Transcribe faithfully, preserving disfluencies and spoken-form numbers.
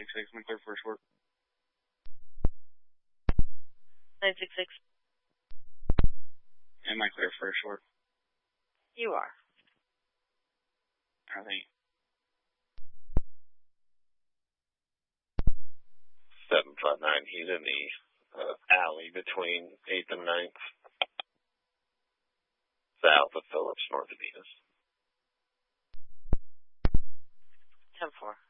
nine six, I'm clear for a short. nine six six. Am I clear for a short? You are. Are they? seven five nine, he's in the uh, alley between eighth and ninth, south of Phillips, north of Venus. ten four.